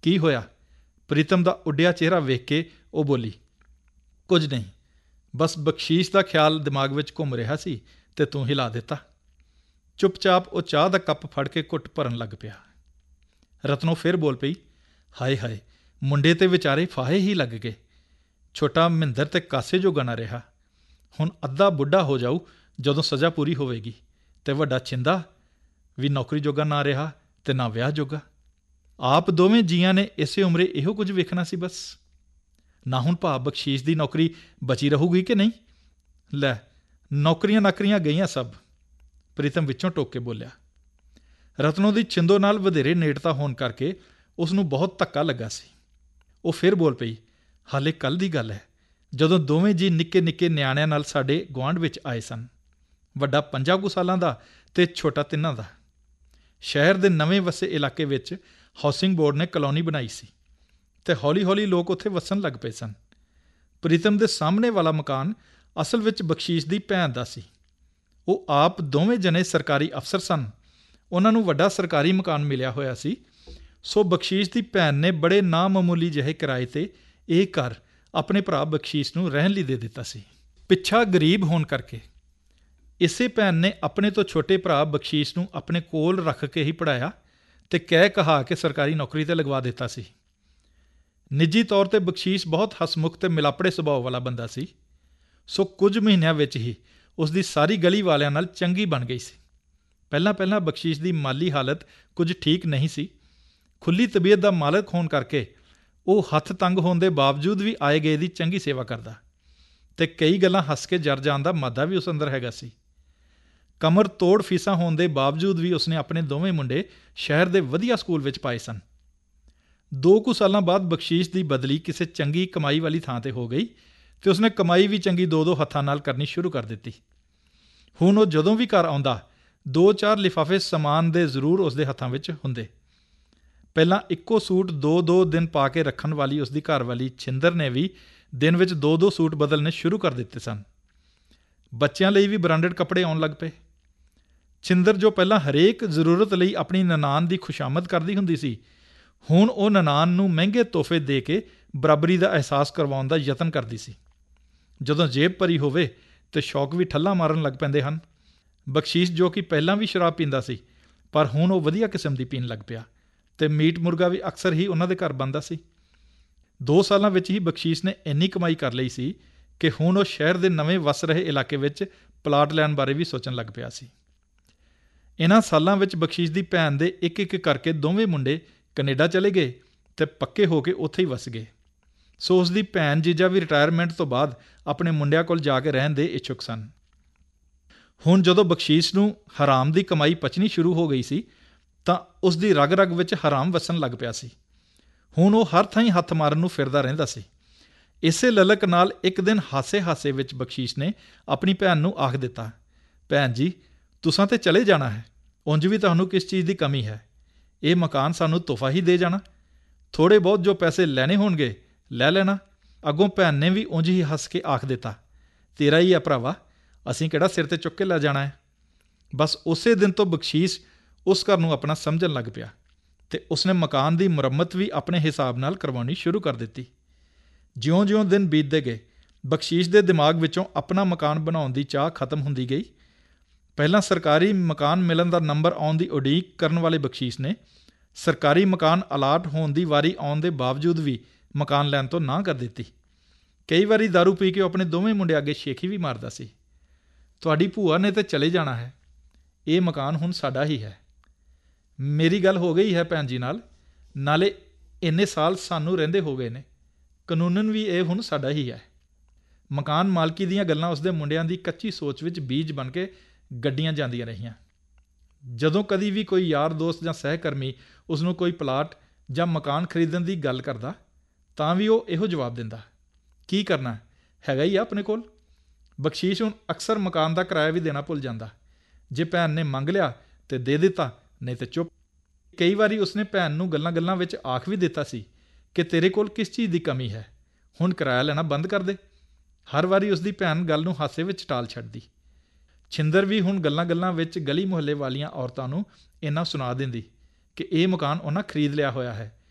ਕੀ ਹੋਇਆ? ਪ੍ਰੀਤਮ ਦਾ ਉੱਡਿਆ ਚਿਹਰਾ ਵੇਖ ਕੇ ਉਹ ਬੋਲੀ, ਕੁਝ ਨਹੀਂ, ਬਸ ਬਖਸ਼ੀਸ਼ ਦਾ ਖਿਆਲ ਦਿਮਾਗ ਵਿੱਚ ਘੁੰਮ ਰਿਹਾ ਸੀ ਤੇ ਤੂੰ ਹਿਲਾ ਦਿੱਤਾ। ਚੁੱਪਚਾਪ ਉਹ ਚਾਹ ਦਾ ਕੱਪ ਫੜ ਕੇ ਘੁੱਟ ਭਰਨ ਲੱਗ ਪਿਆ। ਰਤਨੋ ਫਿਰ ਬੋਲ ਪਈ, ਹਾਏ ਹਾਏ, ਮੁੰਡੇ ਤੇ ਵਿਚਾਰੇ ਫਾਹੇ ਹੀ ਲੱਗ ਗਏ। ਛੋਟਾ ਮਹਿੰਦਰ ਤੇ ਕਾਸੇ ਜੋਗਾ ਨਾ ਰਿਹਾ, ਹੁਣ ਅੱਧਾ ਬੁੱਢਾ ਹੋ ਜਾਊ ਜਦੋਂ ਸਜ਼ਾ ਪੂਰੀ ਹੋਵੇਗੀ, ਤੇ ਵੱਡਾ ਛਿੰਦਾ ਵੀ ਨੌਕਰੀ ਜੋਗਾ ਨਾ ਰਿਹਾ ਤੇ ਨਾ ਵਿਆਹ ਜੋਗਾ। ਆਪ ਦੋਵੇਂ ਜੀਆਂ ਨੇ ਇਸੇ ਉਮਰੇ ਇਹੋ ਕੁਝ ਵੇਖਣਾ ਸੀ ਬਸ। ਨਾ ਹੁਣ ਭਾ ਬਖਸ਼ੀਸ਼ ਦੀ ਨੌਕਰੀ ਬਚੀ ਰਹੂਗੀ ਕਿ ਨਹੀਂ? ਲੈ, ਨੌਕਰੀਆਂ ਨਾਕਰੀਆਂ ਗਈਆਂ ਸਭ, ਪ੍ਰੀਤਮ ਵਿੱਚੋਂ ਟੋਕ ਕੇ ਬੋਲਿਆ। ਰਤਨੋ ਦੀ ਛਿੰਦੋ ਨਾਲ ਵਧੇਰੇ ਨੇੜਤਾ ਹੋਣ ਕਰਕੇ ਉਸ ਨੂੰ ਬਹੁਤ ਧੱਕਾ ਲੱਗਾ ਸੀ। ਉਹ ਫਿਰ ਬੋਲ ਪਈ, ਹਾਲੇ ਕੱਲ੍ਹ ਦੀ ਗੱਲ ਹੈ, ਜਦੋਂ ਦੋਵੇਂ ਜੀਅ ਨਿੱਕੇ ਨਿੱਕੇ ਨਿਆਣਿਆਂ ਨਾਲ ਸਾਡੇ ਗੁਆਂਢ ਵਿੱਚ ਆਏ ਸਨ। ਵੱਡਾ 5 ਕੁ ਸਾਲਾਂ ਦਾ ਤੇ ਛੋਟਾ 3 ਦਾ। ਸ਼ਹਿਰ ਦੇ ਨਵੇਂ ਵਸੇ ਇਲਾਕੇ ਵਿੱਚ ਹਾਊਸਿੰਗ ਬੋਰਡ ਨੇ ਕਲੋਨੀ ਬਣਾਈ ਸੀ ਤੇ ਹੌਲੀ-ਹੌਲੀ ਲੋਕ ਉੱਥੇ ਵਸਣ ਲੱਗ ਪਏ ਸਨ। ਪ੍ਰੀਤਮ ਦੇ ਸਾਹਮਣੇ ਵਾਲਾ ਮਕਾਨ ਅਸਲ ਵਿੱਚ ਬਖਸ਼ੀਸ਼ ਦੀ ਭੈਣ ਦਾ ਸੀ। ਉਹ ਆਪ ਦੋਵੇਂ ਜਣੇ ਸਰਕਾਰੀ ਅਫਸਰ ਸਨ। ਉਹਨਾਂ ਨੂੰ ਵੱਡਾ ਸਰਕਾਰੀ ਮਕਾਨ ਮਿਲਿਆ ਹੋਇਆ ਸੀ, ਸੋ ਬਖਸ਼ੀਸ਼ ਦੀ ਭੈਣ ਨੇ ਬੜੇ ਨਾਮਾਮੂਲੀ ਜਿਹੇ ਕਿਰਾਏ 'ਤੇ ਇਹ ਘਰ ਆਪਣੇ ਭਰਾ ਬਖਸ਼ੀਸ਼ ਨੂੰ ਰਹਿਣ ਲਈ ਦੇ ਦਿੱਤਾ ਸੀ। ਪਿੱਛਾ ਗਰੀਬ ਹੋਣ ਕਰਕੇ ਇਸੇ ਭੈਣ ਨੇ ਆਪਣੇ ਤੋਂ ਛੋਟੇ ਭਰਾ ਬਖਸ਼ੀਸ਼ ਨੂੰ ਆਪਣੇ ਕੋਲ ਰੱਖ ਕੇ ਹੀ ਪੜ੍ਹਾਇਆ ਤੇ ਕਹਿ ਕਹਾ ਕੇ ਸਰਕਾਰੀ ਨੌਕਰੀ 'ਤੇ ਲਗਵਾ ਦਿੱਤਾ ਸੀ। ਨਿੱਜੀ ਤੌਰ 'ਤੇ ਬਖਸ਼ੀਸ਼ ਬਹੁਤ ਹਸਮੁਖ ਤੇ ਮਿਲਾਪੜੇ ਸੁਭਾਅ ਵਾਲਾ ਬੰਦਾ ਸੀ, ਸੋ ਕੁਝ ਮਹੀਨਿਆਂ ਵਿੱਚ ਹੀ ਉਸ ਦੀ ਸਾਰੀ ਗਲੀ ਵਾਲਿਆਂ ਨਾਲ ਚੰਗੀ ਬਣ ਗਈ ਸੀ। ਪਹਿਲਾਂ ਬਖਸ਼ੀਸ਼ ਦੀ ਮਾਲੀ ਹਾਲਤ ਕੁਝ ਠੀਕ ਨਹੀਂ ਸੀ। ਖੁੱਲ੍ਹੀ ਤਬੀਅਤ ਦਾ ਮਾਲਕ ਹੋਣ ਕਰਕੇ ਉਹ ਹੱਥ ਤੰਗ ਹੋਣ ਦੇ ਬਾਵਜੂਦ ਵੀ ਆਏ ਗਏ ਦੀ ਚੰਗੀ ਸੇਵਾ ਕਰਦਾ ਤੇ ਕਈ ਗੱਲਾਂ ਹੱਸ ਕੇ ਜਰ ਜਾਣ ਦਾ ਮਾਦਾ ਵੀ ਉਸ ਅੰਦਰ ਹੈਗਾ ਸੀ। ਕਮਰ ਤੋੜ ਫੀਸਾਂ ਹੋਣ ਦੇ ਬਾਵਜੂਦ ਵੀ ਉਸਨੇ ਆਪਣੇ ਦੋਵੇਂ ਮੁੰਡੇ ਸ਼ਹਿਰ ਦੇ ਵਧੀਆ ਸਕੂਲ ਵਿੱਚ ਪਾਏ ਸਨ। 2 ਕੁ ਸਾਲਾਂ ਬਾਅਦ ਬਖਸ਼ੀਸ਼ ਦੀ ਬਦਲੀ ਕਿਸੇ ਚੰਗੀ ਕਮਾਈ ਵਾਲੀ ਥਾਂ 'ਤੇ ਹੋ ਗਈ ਤੇ ਉਸਨੇ ਕਮਾਈ ਵੀ ਚੰਗੀ 2-2 ਹੱਥਾਂ ਨਾਲ ਕਰਨੀ ਸ਼ੁਰੂ ਕਰ ਦਿੱਤੀ। ਹੁਣ ਉਹ ਜਦੋਂ ਵੀ ਘਰ ਆਉਂਦਾ 2-4 ਲਿਫਾਫੇ ਸਮਾਨ ਦੇ ਜ਼ਰੂਰ ਉਸਦੇ ਹੱਥਾਂ ਵਿੱਚ ਹੁੰਦੇ। ਪਹਿਲਾਂ ਇੱਕੋ ਸੂਟ 2-2 ਦਿਨ ਪਾ ਕੇ ਰੱਖਣ ਵਾਲੀ ਉਸਦੀ ਘਰਵਾਲੀ ਛਿੰਦਰ ਨੇ ਵੀ ਦਿਨ ਵਿੱਚ 2-2 ਸੂਟ ਬਦਲਣੇ ਸ਼ੁਰੂ ਕਰ ਦਿੱਤੇ ਸਨ। ਬੱਚਿਆਂ ਲਈ ਵੀ ਬ੍ਰਾਂਡਡ ਕੱਪੜੇ ਆਉਣ ਲੱਗ ਪਏ। ਛਿੰਦਰ ਜੋ ਪਹਿਲਾਂ ਹਰੇਕ ਜ਼ਰੂਰਤ ਲਈ ਆਪਣੀ ਨਨਾਣ ਦੀ ਖੁਸ਼ਾਮਦ ਕਰਦੀ ਹੁੰਦੀ ਸੀ, ਹੁਣ ਉਹ ਨਨਾਣ ਨੂੰ ਮਹਿੰਗੇ ਤੋਹਫੇ ਦੇ ਕੇ ਬਰਾਬਰੀ ਦਾ ਅਹਿਸਾਸ ਕਰਵਾਉਣ ਦਾ ਯਤਨ ਕਰਦੀ ਸੀ। ਜਦੋਂ ਜੇਬ ਭਰੀ ਹੋਵੇ ਤੇ ਸ਼ੌਕ ਵੀ ਠੱਲਾਂ ਮਾਰਨ ਲੱਗ ਪੈਂਦੇ ਹਨ। ਬਖਸ਼ੀਸ਼ ਜੋ ਕਿ ਪਹਿਲਾਂ ਵੀ ਸ਼ਰਾਬ ਪੀਂਦਾ ਸੀ, ਪਰ ਹੁਣ ਉਹ ਵਧੀਆ ਕਿਸਮ ਦੀ ਪੀਣ ਲੱਗ ਪਿਆ ਤੇ ਮੀਟ ਮੁਰਗਾ ਵੀ ਅਕਸਰ ਹੀ ਉਹਨਾਂ ਦੇ ਘਰ ਬਣਦਾ ਸੀ। 2 ਸਾਲਾਂ ਵਿੱਚ ਹੀ ਬਖਸ਼ੀਸ਼ ਨੇ ਇੰਨੀ ਕਮਾਈ ਕਰ ਲਈ ਸੀ ਕਿ ਹੁਣ ਉਹ ਸ਼ਹਿਰ ਦੇ ਨਵੇਂ ਵਸ ਰਹੇ ਇਲਾਕੇ ਵਿੱਚ ਪਲਾਟ ਲੈਣ ਬਾਰੇ ਵੀ ਸੋਚਣ ਲੱਗ ਪਿਆ ਸੀ। ਇਹਨਾਂ ਸਾਲਾਂ ਵਿੱਚ ਬਖਸ਼ੀਸ਼ ਦੀ ਭੈਣ ਦੇ ਇੱਕ ਕਰਕੇ ਦੋਵੇਂ ਮੁੰਡੇ ਕੈਨੇਡਾ ਚਲੇ ਗਏ ਤੇ ਪੱਕੇ ਹੋ ਕੇ ਉੱਥੇ ਹੀ ਵਸ ਗਏ। ਸੋ ਉਸ ਦੀ ਭੈਣ ਜੀਜਾ ਵੀ ਰਿਟਾਇਰਮੈਂਟ ਤੋਂ ਬਾਅਦ ਆਪਣੇ ਮੁੰਡਿਆਂ ਕੋਲ ਜਾ ਕੇ ਰਹਿਣ ਦੇ ਇੱਛੁਕ ਸਨ। ਹੁਣ ਜਦੋਂ ਬਖਸ਼ੀਸ਼ ਨੂੰ ਹਰਾਮ ਦੀ ਕਮਾਈ ਪਚਣੀ ਸ਼ੁਰੂ ਹੋ ਗਈ ਸੀ ਤਾਂ ਉਸ ਦੀ ਰਗ-ਰਗ ਵਿੱਚ ਹਰਾਮ ਵਸਣ ਲੱਗ ਪਿਆ ਸੀ। ਹੁਣ ਉਹ ਹਰ ਥਾਈਂ ਹੱਥ ਮਾਰਨ ਨੂੰ ਫਿਰਦਾ ਰਹਿੰਦਾ ਸੀ। ਇਸੇ ਲਲਕ ਨਾਲ ਇੱਕ ਦਿਨ ਹਾਸੇ ਵਿੱਚ ਬਖਸ਼ੀਸ਼ ਨੇ ਆਪਣੀ ਭੈਣ ਨੂੰ ਆਖ ਦਿੱਤਾ, ਭੈਣ ਜੀ, ਤੁਸਾਂ ਤੇ ਚਲੇ ਜਾਣਾ ਹੈ, ਉਂਝ ਵੀ ਤੁਹਾਨੂੰ ਕਿਸ ਚੀਜ਼ ਦੀ ਕਮੀ ਹੈ? ਇਹ ਮਕਾਨ ਸਾਨੂੰ ਤੋਹਫਾ ਹੀ ਦੇ ਜਾਣਾ, ਥੋੜ੍ਹੇ ਬਹੁਤ ਜੋ ਪੈਸੇ ਲੈਣੇ ਹੋਣਗੇ ਲੈ ਲੈਣਾ। ਅੱਗੋਂ ਭੈਣ ਨੇ ਵੀ ਉਂਝ ਹੀ ਹੱਸ ਕੇ ਆਖ ਦਿੱਤਾ, ਤੇਰਾ ਹੀ ਆ ਭਰਾਵਾ, ਅਸੀਂ ਕਿਹੜਾ ਸਿਰ 'ਤੇ ਚੁੱਕ ਕੇ ਲੈ ਜਾਣਾ ਹੈ। ਬਸ ਉਸੇ ਦਿਨ ਤੋਂ ਬਖਸ਼ੀਸ਼ ਉਸ ਘਰ ਨੂੰ ਆਪਣਾ ਸਮਝਣ ਲੱਗ ਪਿਆ ਤੇ ਉਸਨੇ ਮਕਾਨ ਦੀ ਮੁਰੰਮਤ ਵੀ ਆਪਣੇ ਹਿਸਾਬ ਨਾਲ ਕਰਵਾਉਣੀ ਸ਼ੁਰੂ ਕਰ ਦਿੱਤੀ। ਜਿਉਂ-ਜਿਉਂ ਦਿਨ ਬੀਤਦੇ ਗਏ, ਬਖਸ਼ੀਸ਼ ਦੇ ਦਿਮਾਗ ਵਿੱਚੋਂ ਆਪਣਾ ਮਕਾਨ ਬਣਾਉਣ ਦੀ ਚਾਹ ਖਤਮ ਹੁੰਦੀ ਗਈ। ਪਹਿਲਾਂ ਸਰਕਾਰੀ ਮਕਾਨ ਮਿਲਣ ਦਾ ਨੰਬਰ ਆਉਣ ਦੀ ਉਡੀਕ ਕਰਨ ਵਾਲੇ ਬਖਸ਼ੀਸ਼ ਨੇ ਸਰਕਾਰੀ ਮਕਾਨ ਅਲਾਟ ਹੋਣ ਦੀ ਵਾਰੀ ਆਉਣ ਦੇ ਬਾਵਜੂਦ ਵੀ ਮਕਾਨ ਲੈਣ ਤੋਂ ਨਾਂਹ ਕਰ ਦਿੱਤੀ। ਕਈ ਵਾਰੀ ਦਾਰੂ ਪੀ ਕੇ ਉਹ ਆਪਣੇ ਦੋਵੇਂ ਮੁੰਡੇ ਅੱਗੇ ਸ਼ੇਖੀ ਵੀ ਮਾਰਦਾ ਸੀ, ਤੁਹਾਡੀ ਭੂਆ ਨੇ ਤਾਂ ਚਲੇ ਜਾਣਾ ਹੈ, ਇਹ ਮਕਾਨ ਹੁਣ ਸਾਡਾ ਹੀ ਹੈ। ਮੇਰੀ ਗੱਲ ਹੋ ਗਈ ਹੈ ਭੈਣ ਜੀ ਨਾਲ, ਨਾਲੇ ਇੰਨੇ ਸਾਲ ਸਾਨੂੰ ਰਹਿੰਦੇ ਹੋ ਗਏ ਨੇ, ਕਾਨੂੰਨਨ ਵੀ ਇਹ ਹੁਣ ਸਾਡਾ ਹੀ ਹੈ। ਮਕਾਨ ਮਾਲਕੀ ਦੀਆਂ ਗੱਲਾਂ ਉਸਦੇ ਮੁੰਡਿਆਂ ਦੀ ਕੱਚੀ ਸੋਚ ਵਿੱਚ ਬੀਜ ਬਣ ਕੇ ਗੱਡੀਆਂ ਜਾਂਦੀਆਂ ਰਹੀਆਂ। ਜਦੋਂ ਕਦੀ ਵੀ ਕੋਈ ਯਾਰ ਦੋਸਤ ਜਾਂ ਸਹਿਕਰਮੀ ਉਸਨੂੰ ਕੋਈ ਪਲਾਟ ਜਾਂ ਮਕਾਨ ਖਰੀਦਣ ਦੀ ਗੱਲ ਕਰਦਾ ਤਾਂ ਵੀ ਉਹ ਇਹੋ ਜਵਾਬ ਦਿੰਦਾ, ਕੀ ਕਰਨਾ, ਹੈਗਾ ਹੀ ਆ ਆਪਣੇ ਕੋਲ। ਬਖਸ਼ੀਸ਼ ਹੁਣ ਅਕਸਰ ਮਕਾਨ ਦਾ ਕਿਰਾਇਆ ਵੀ ਦੇਣਾ ਭੁੱਲ ਜਾਂਦਾ। ਜੇ ਭੈਣ ਨੇ ਮੰਗ ਲਿਆ ਤੇ ਦੇ ਦਿੱਤਾ, ਨਹੀਂ ਤੇ ਚੁੱਪ। ਕਈ ਵਾਰੀ ਉਸਨੇ ਭੈਣ ਨੂੰ ਗੱਲਾਂ ਵਿੱਚ ਆਖ ਵੀ ਦਿੱਤਾ ਸੀ ਕਿ ਤੇਰੇ ਕੋਲ ਕਿਸ ਚੀਜ਼ ਦੀ ਕਮੀ ਹੈ, ਹੁਣ ਕਿਰਾਇਆ ਲੈਣਾ ਬੰਦ ਕਰ ਦੇ। ਹਰ ਵਾਰੀ ਉਸਦੀ ਭੈਣ ਗੱਲ ਨੂੰ ਹਾਸੇ ਵਿੱਚ ਟਾਲ ਛੱਡਦੀ। ਛਿੰਦਰ ਵੀ ਹੁਣ ਗੱਲਾਂ ਵਿੱਚ ਗਲੀ ਮੁਹੱਲੇ ਵਾਲੀਆਂ ਔਰਤਾਂ ਨੂੰ ਇੰਨਾ ਸੁਣਾ ਦਿੰਦੀ ਕਿ ਇਹ ਮਕਾਨ ਉਹਨਾਂ ਖਰੀਦ ਲਿਆ ਹੋਇਆ ਹੈ